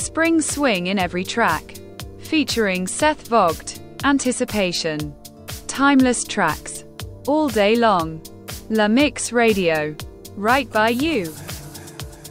spring swing in every track. Featuring Seth Vogt. Anticipation. Timeless tracks. All day long. La Mix Radio. Right by you.